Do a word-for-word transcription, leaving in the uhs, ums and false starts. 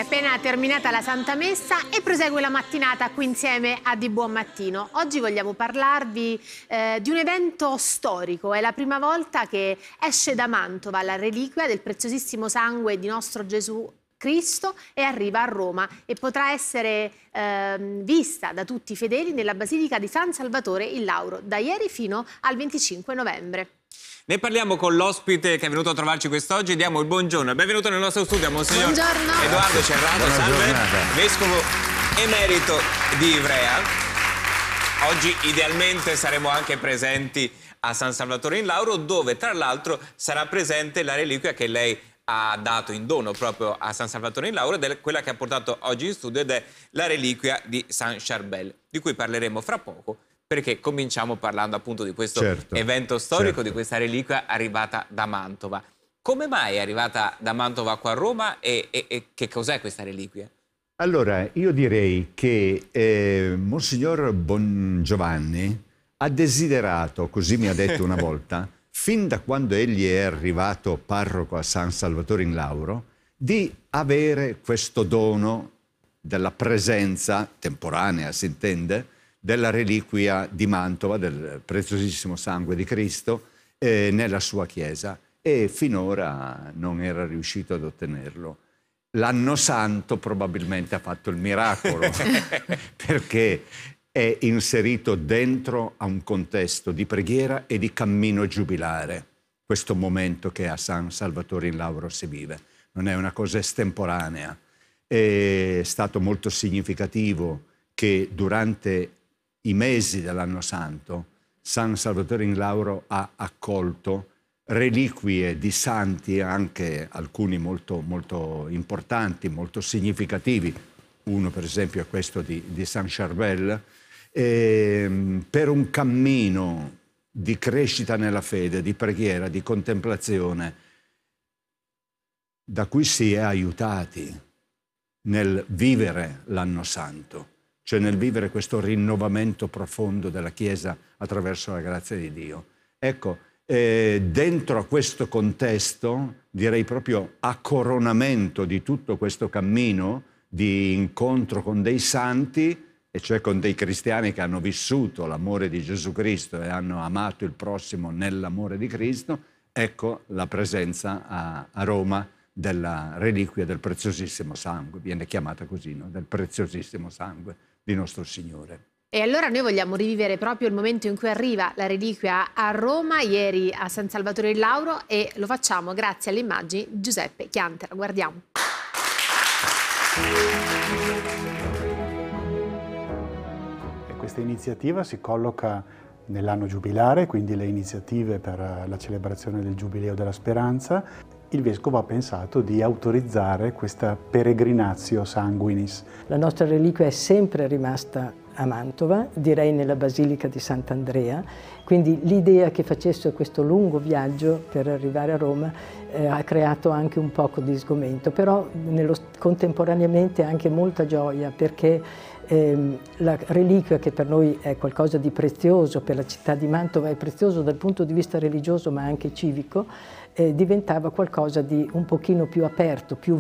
appena terminata la Santa Messa e prosegue la mattinata qui insieme a Di Buon Mattino. Oggi vogliamo parlarvi eh, di un evento storico. È la prima volta che esce da Mantova la reliquia del preziosissimo sangue di nostro Gesù Cristo e arriva a Roma e potrà essere eh, vista da tutti i fedeli nella Basilica di San Salvatore in Lauro da ieri fino al venticinque novembre. Ne parliamo con l'ospite che è venuto a trovarci quest'oggi. Diamo il buongiorno e benvenuto nel nostro studio a Monsignor Buongiorno. Edoardo Cerrato, Buona salve, giornata. vescovo emerito di Ivrea. Oggi idealmente saremo anche presenti a San Salvatore in Lauro, dove tra l'altro sarà presente la reliquia che lei ha dato in dono proprio a San Salvatore in Lauro, ed è quella che ha portato oggi in studio, ed è la reliquia di San Charbel, di cui parleremo fra poco, perché cominciamo parlando appunto di questo certo, evento storico, certo. di questa reliquia arrivata da Mantova. Come mai è arrivata da Mantova qua a Roma e, e, e che cos'è questa reliquia? Allora, io direi che eh, Monsignor Bongiovanni ha desiderato, così mi ha detto una volta, fin da quando egli è arrivato parroco a San Salvatore in Lauro, di avere questo dono della presenza temporanea, si intende, della reliquia di Mantova, del preziosissimo sangue di Cristo, eh, nella sua chiesa, e finora non era riuscito ad ottenerlo. L'anno santo probabilmente ha fatto il miracolo, perché è inserito dentro a un contesto di preghiera e di cammino giubilare, questo momento che a San Salvatore in Lauro si vive. Non è una cosa estemporanea. È stato molto significativo che durante i mesi dell'anno santo San Salvatore in Lauro ha accolto reliquie di santi, anche alcuni molto, molto importanti, molto significativi. Uno per esempio è questo di, di San Charbel, eh, per un cammino di crescita nella fede, di preghiera, di contemplazione, da cui si è aiutati nel vivere l'anno santo, cioè nel vivere questo rinnovamento profondo della Chiesa attraverso la grazia di Dio. Ecco, eh, dentro a questo contesto, direi proprio a coronamento di tutto questo cammino di incontro con dei santi, e cioè con dei cristiani che hanno vissuto l'amore di Gesù Cristo e hanno amato il prossimo nell'amore di Cristo, ecco la presenza a, a Roma della reliquia del preziosissimo sangue, viene chiamata così, no? Del preziosissimo sangue di nostro Signore. E allora noi vogliamo rivivere proprio il momento in cui arriva la reliquia a Roma, ieri a San Salvatore in Lauro, e lo facciamo grazie alle immagini di Giuseppe Chiantera. Guardiamo. Questa iniziativa si colloca nell'anno giubilare, quindi le iniziative per la celebrazione del Giubileo della Speranza. Il Vescovo ha pensato di autorizzare questa peregrinatio sanguinis. La nostra reliquia è sempre rimasta a Mantova, direi nella Basilica di Sant'Andrea, quindi l'idea che facesse questo lungo viaggio per arrivare a Roma eh, ha creato anche un poco di sgomento, però nello, contemporaneamente anche molta gioia, perché ehm, la reliquia, che per noi è qualcosa di prezioso, per la città di Mantova è prezioso dal punto di vista religioso ma anche civico, eh, diventava qualcosa di un pochino più aperto, più